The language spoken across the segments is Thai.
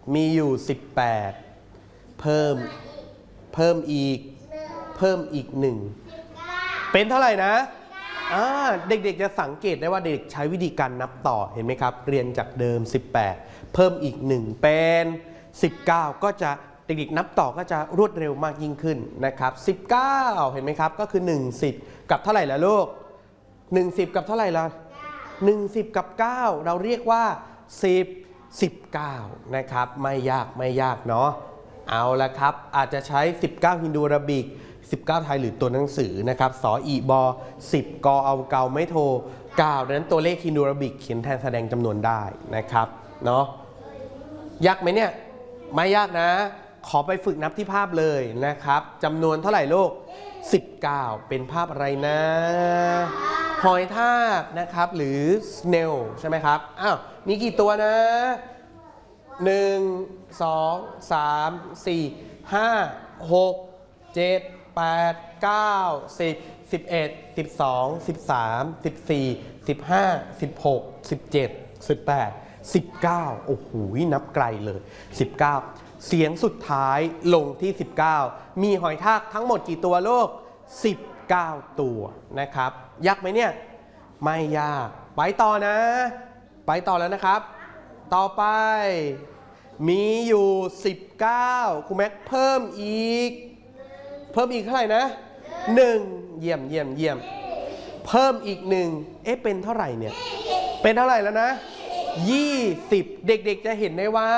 มีอยู่18เพิ่มอีก1เป็นเท่าไหร่นะเด็กๆจะสังเกตได้ว่าเด็กใช้วิธีการนับต่อเห็นไหมครับเรียนจากเดิม18เพิ่มอีก1เป็น19ก็จะเด็กๆนับต่อก็จะรวดเร็วมากยิ่งขึ้นนะครับ19เห็นไหมครับก็คือ10กับเท่าไหร่ล่ะลูก10กับเท่าไหร่ล่ะ10กับ9เราเรียกว่า19นะครับไม่ยากเนาะเอาละครับอาจจะใช้19ฮินดูอาราบิก19ไทยหรือตัวหนังสือนะครับสออีบอ10กอเอาเกาไม่โท9ดังนั้นตัวเลขฮินดูอาราบิกเขียนแทนแสดงจำนวนได้นะครับเนาะยากไหมเนี่ยไม่ยากนะขอไปฝึกนับที่ภาพเลยนะครับจำนวนเท่าไหร่ลูก19เป็นภาพอะไรนะหอยทากนะครับหรือ snail ใช่ไหมครับมีกี่ตัวนะ1 2 3 4 5 6 7 8 9 10 11 12 13 14 15 16 17 18 19โอ้โหนับไกลเลย19เสียงสุดท้ายลงที่19มีหอยทากทั้งหมดกี่ตัวลูก19ตัวนะครับยากไหมเนี่ยไม่ยากไปต่อนะไปต่อแล้วนะครับต่อไปมีอยู่19ครูแม็กเพิ่มอีกเท่าไหร่นะ1เยี่ยมเพิ่มอีก1เป็นเท่าไหร่เนี่ยเป็นเท่าไหร่แล้วนะ20เด็กๆจะเห็นได้ว่า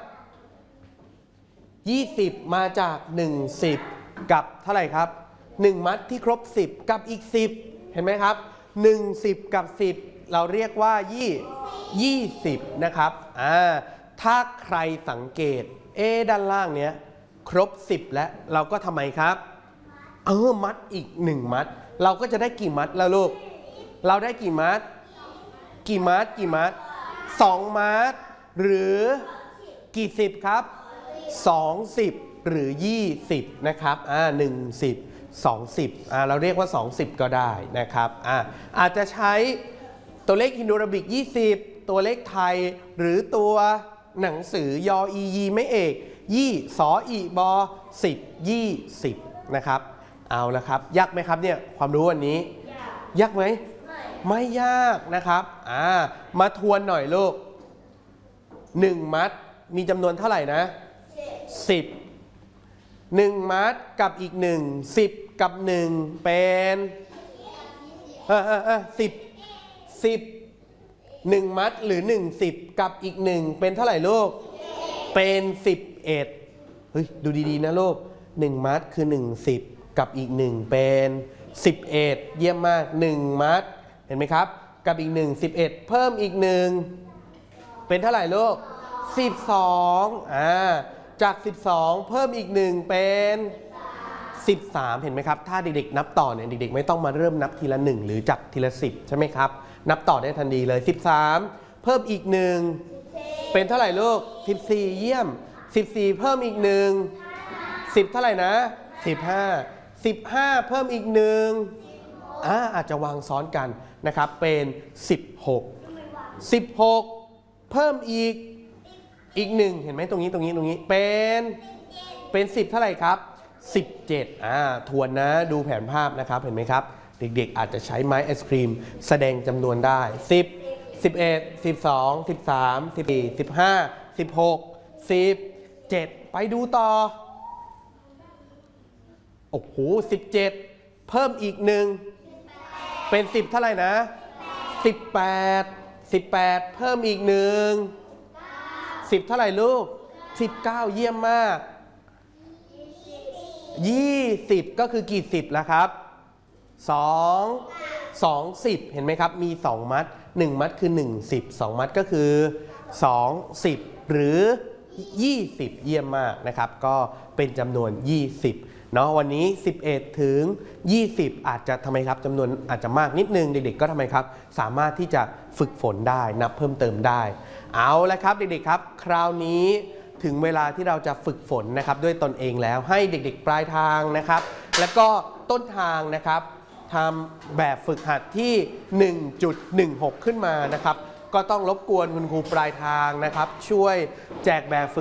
20มาจาก10กับเท่าไหร่ครับ1มัดที่ครบ10กับอีก10เห็นไหมครับ10กับ10เราเรียกว่า20นะครับถ้าใครสังเกตด้านล่างเนี้ยครบ10แล้วเราก็ทำไมครับมัดอีก1มัดเราก็จะได้กี่มัดแล้วลูกเราได้กี่มัด2มัดหรือกี่สิบครับ20หรือ20นะครับ10 20เราเรียกว่า20ก็ได้นะครับอาจจะใช้ตัวเลขฮินดูอาราบิก20ตัวเลขไทยหรือตัวหนังสือยออียีไม่เอกสออีบอ10 20นะครับเอาละครับยากไหมครับเนี่ยความรู้วันนี้ยากไหมไม่ยากนะครับมาทวนหน่อยลูก1มัดมีจำนวนเท่าไหร่นะ10 1มัดกับอีก1 10กับ1เป็น10 1มัดหรือ1 10กับอีก1เป็นเท่าไหร่ลูกเป็น11เฮ้ยดูดีๆนะลูก1มัดคือ1 10กับอีก1เป็น11เยี่ยมมาก1มัดเห็นไหมครับกับอีก1 11เพิ่มอีก1เป็นเท่าไหร่ลูก12จาก12เพิ่มอีก1เป็น13เห็นไหมครับถ้าเด็กๆนับต่อเนี่ยเด็กๆไม่ต้องมาเริ่มนับทีละ1หรือจากทีละ10ใช่ไหมครับนับต่อได้ทันทีเลย13เพิ่มอีก1เป็นเท่าไหร่ลูก14เยี่ยม14เพิ่มอีก1 10เท่าไหร่นะ15เพิ่มอีก1อาจจะวางซ้อนกันนะครับเป็น16เพิ่มอีก1เห็นไหมตรงนี้เป็น10เท่าไหร่ครับ17ทวนนะดูแผนภาพนะครับเห็นไหมครับเด็กๆอาจจะใช้ไม้ไอศครีมแสดงจำนวนได้10 11 12 13 14 15 16 17ไปดูต่อโอ้โห17เพิ่มอีก1เป็น10เท่าไหร่นะ18เพิ่มอีก10เท่าไหร่ลูก19เยี่ยมมาก20ก็คือกี่10แล้วครับ20เห็นไหมครับมี2มัด1มัดคือ10 2มัดก็คือ20หรือ20เยี่ยมมากนะครับก็เป็นจำนวน20เนาะวันนี้11ถึง20อาจจะทำไมครับจำนวนอาจจะมากนิดนึงเด็กๆก็ทำไมครับสามารถที่จะฝึกฝนได้นับเพิ่มเติมได้เอาละครับเด็กๆครับคราวนี้ถึงเวลาที่เราจะฝึกฝนนะครับด้วยตนเองแล้วให้เด็กๆปลายทางนะครับแล้วก็ต้นทางนะครับทำแบบฝึกหัดที่ 1.16 ขึ้นมานะครับก็ต้องรบกวนคุณครูปลายทางนะครับช่วยแจกแบบฝึก